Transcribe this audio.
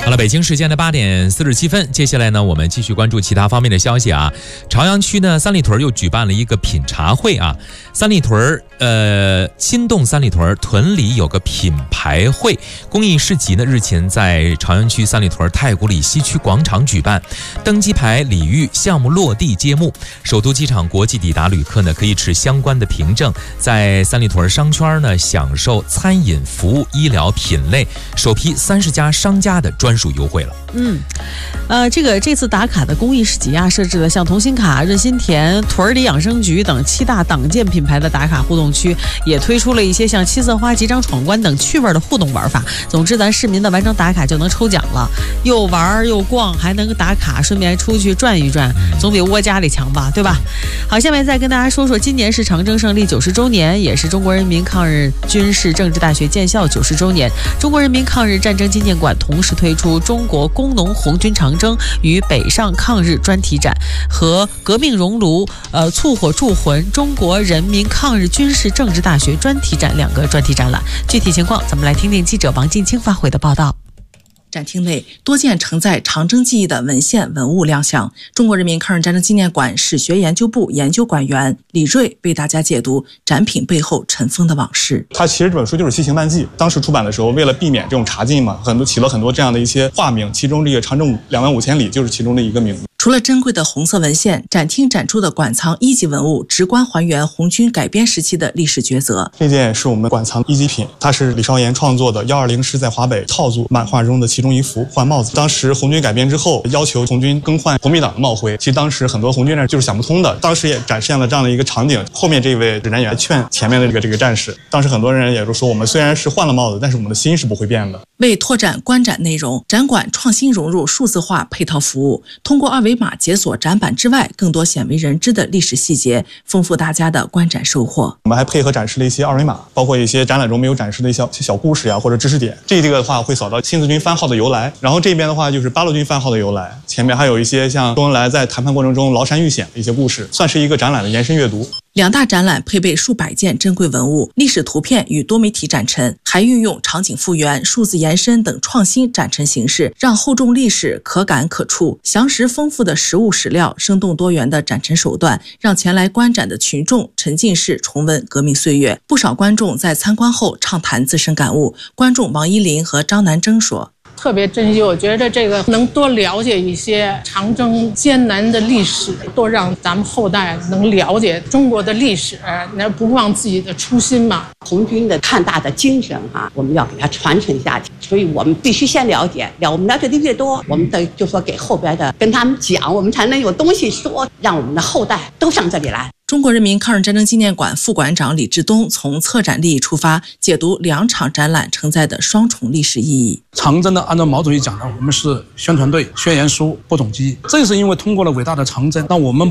好了，北京时间的8点47分，接下来呢，我们继续关注其他方面的消息啊。朝阳区呢，三里屯又举办了一个品茶会啊。三里屯心动三里屯屯里有个品牌会公益市集呢，日前在朝阳区三里屯太古里西区广场举办，登机牌礼遇项目落地揭幕。首都机场国际抵达旅客呢，可以持相关的凭证，在三里屯商圈呢享受餐饮服务、医疗品类首批30家商家的专属优惠了。 这次打卡的公益市集啊，设置了像同心卡、润心田、屯里养生局等7大党建品牌的打卡互动区，也推出了一些像七色花集章闯关等趣味的互动玩法。总之，咱市民的完成打卡就能抽奖了，又玩又逛，还能打卡，顺便出去转一转，总比窝家里强吧，对吧？好，下面再跟大家说说，今年是长征胜利90周年，也是中国人民抗日军事政治大学建校90周年。中国人民抗日战争纪念馆同时推出中国工农红军长征与北上抗日专题展和革命熔炉促火铸魂中国人民抗日军事政治大学专题展2个专题展览。具体情况咱们来听听记者王进清发回的报道。 展厅内多件承载长征记忆的文献文物亮相，中国人民抗日战争纪念馆史学研究部研究馆员李瑞为大家解读展品背后尘封的往事。 它其实这本书就是西行漫记，当时出版的时候为了避免这种查禁嘛，起了很多这样的一些化名，其中这个长征2万5千里就是其中的一个名字。 除了珍贵的红色文献，展厅展出的馆藏1级文物直观还原红军改编时期的历史抉择。 这件是我们馆藏1级品，它是李少岩创作的120师在华北套组漫画中的其中一幅换帽子。当时红军改编之后，要求红军更换国民党的帽徽，其实当时很多红军人就是想不通的，当时也展现了这样的一个场景。后面这位指战员劝前面的这个战士，当时很多人也都说，我们虽然是换了帽子，但是我们的心是不会变的。 为拓展观展内容，展馆创新融入数字化配套服务，通过2维码解锁展板之外更多鲜为人知的历史细节，丰富大家的观展收获。 我们还配合展示了一些2维码，包括一些展览中没有展示的一些小故事呀，或者知识点。这个的话会扫到新四军番号的由来，然后这边的话就是八路军番号的由来，前面还有一些像周恩来在谈判过程中崂山遇险的一些故事，算是一个展览的延伸阅读。 2大展览配备数百件珍贵文物、历史图片与多媒体展陈，还运用场景复原、数字延伸等创新展陈形式，让厚重历史可感可触。详实丰富的实物史料、生动多元的展陈手段，让前来观展的群众沉浸式重温革命岁月。不少观众在参观后畅谈自身感悟。观众王依林和张南征说， 特别珍惜，我觉得这个能多了解一些长征艰难的历史，多让咱们后代能了解中国的历史，那不忘自己的初心嘛。 红军的看大的精神我们要给它传承下去，所以我们必须先了解，我们了解的越多，我们就说给后边的跟他们讲，我们才能有东西说，让我们的后代都上这里来。 中国人民抗日战争纪念馆副馆长李志东从策展利益出发，解读2场展览承载的双重历史意义。 长征呢，按照毛主席讲的，我们是宣传队、宣言书、播种机。正是因为通过了伟大的长征，让我们